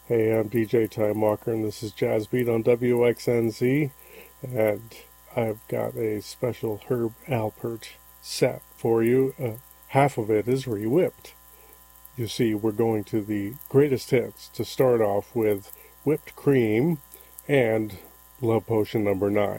Hey, I'm DJ Time Walker, and this is Jazz Beat on WXNZ, and I've got a special Herb Alpert set for you. Half of it is re-whipped. You see, we're going to the greatest hits to start off with Whipped Cream and Love Potion number 9.